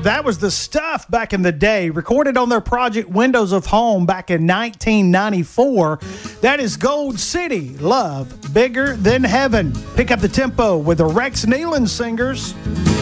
that was The Stuff back in the day, recorded on their project Windows of Home back in 1994. That is Gold City, Love Bigger Than Heaven. Pick up the tempo with the Rex Nealon Singers.